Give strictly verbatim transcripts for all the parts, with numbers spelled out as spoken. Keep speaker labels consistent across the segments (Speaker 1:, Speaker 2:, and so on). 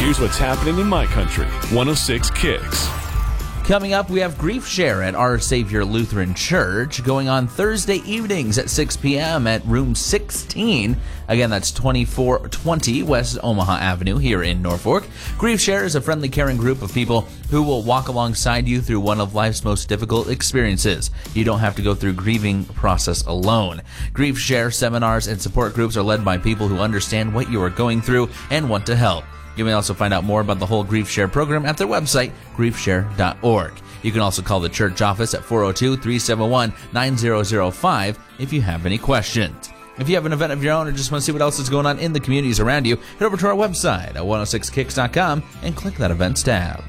Speaker 1: Here's what's happening in my country. one oh six Kicks.
Speaker 2: Coming up, we have Grief Share at Our Savior Lutheran Church going on Thursday evenings at six p.m. at room sixteen. Again, that's twenty-four twenty West Omaha Avenue here in Norfolk. Grief Share is a friendly, caring group of people who will walk alongside you through one of life's most difficult experiences. You don't have to go through grieving process alone. Grief Share seminars and support groups are led by people who understand what you are going through and want to help. You may also find out more about the whole Grief Share program at their website, grief share dot org. You can also call the church office at four oh two, three seven one, nine oh oh five if you have any questions. If you have an event of your own or just want to see what else is going on in the communities around you, head over to our website at one oh six kicks dot com and click that events tab.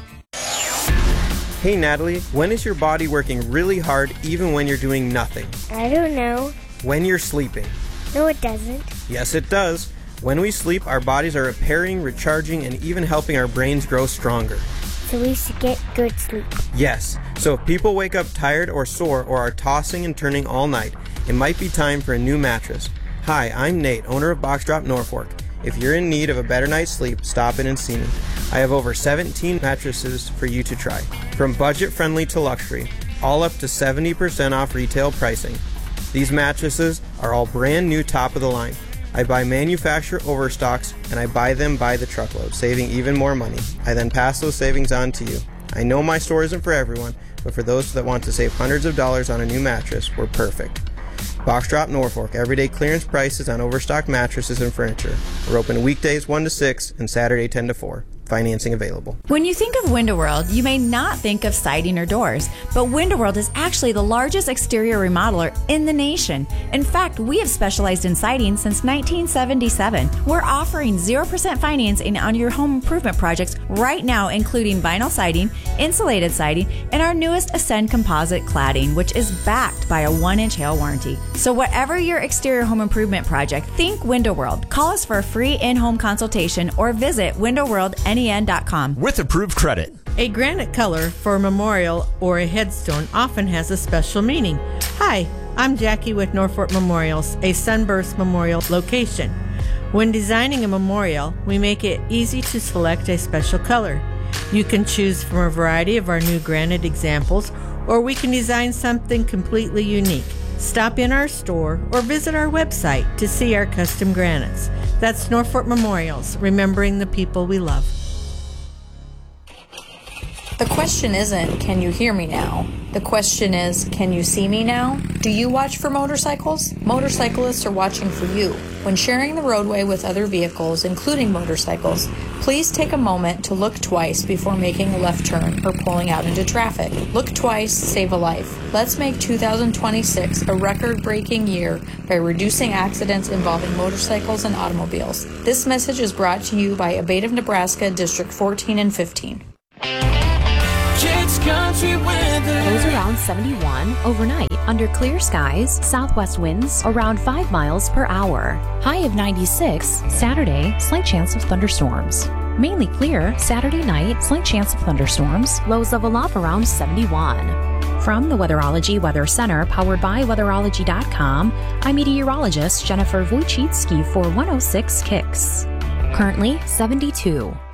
Speaker 3: Hey Natalie, when is your body working really hard even when you're doing nothing?
Speaker 4: I don't know.
Speaker 3: When you're sleeping.
Speaker 4: No, it doesn't.
Speaker 3: Yes, it does. When we sleep, our bodies are repairing, recharging, and even helping our brains grow stronger.
Speaker 4: So we should get good sleep.
Speaker 3: Yes. So if people wake up tired or sore or are tossing and turning all night, it might be time for a new mattress. Hi, I'm Nate, owner of Box Drop Norfolk. If you're in need of a better night's sleep, stop in and see me. I have over seventeen mattresses for you to try. From budget-friendly to luxury, all up to seventy percent off retail pricing. These mattresses are all brand new, top of the line. I buy manufacturer overstocks, and I buy them by the truckload, saving even more money. I then pass those savings on to you. I know my store isn't for everyone, but for those that want to save hundreds of dollars on a new mattress, we're perfect. Box Drop Norfolk, everyday clearance prices on overstocked mattresses and furniture. We're open weekdays one to six and Saturday ten to four. Financing available.
Speaker 5: When you think of Window World, you may not think of siding or doors, but Window World is actually the largest exterior remodeler in the nation. In fact, we have specialized in siding since nineteen seventy-seven. We're offering zero percent financing on your home improvement projects right now, including vinyl siding, insulated siding, and our newest Ascend composite cladding, which is backed by a one-inch hail warranty. So whatever your exterior home improvement project, think Window World. Call us for a free in-home consultation or visit window world n e n dot com.
Speaker 6: With approved credit.
Speaker 7: A granite color for a memorial or a headstone often has a special meaning. Hi, I'm Jackie with Norfolk Memorials, a Sunburst Memorial location. When designing a memorial, we make it easy to select a special color. You can choose from a variety of our new granite examples, or we can design something completely unique. Stop in our store or visit our website to see our custom granites. That's Norfolk Memorials, remembering the people we love.
Speaker 8: The question isn't, can you hear me now? The question is, can you see me now? Do you watch for motorcycles? Motorcyclists are watching for you. When sharing the roadway with other vehicles, including motorcycles, please take a moment to look twice before making a left turn or pulling out into traffic. Look twice, save a life. Let's make two thousand twenty-six a record-breaking year by reducing accidents involving motorcycles and automobiles. This message is brought to you by Abate of Nebraska, District fourteen and fifteen.
Speaker 9: Lows around seventy-one overnight under clear skies, southwest winds around five miles per hour. High of ninety-six, Saturday, slight chance of thunderstorms. Mainly clear, Saturday night, slight chance of thunderstorms, lows level off around seventy-one. From the Weatherology Weather Center, powered by weatherology dot com, I'm meteorologist Jennifer Wojcicki for one oh six Kicks. Currently seventy-two.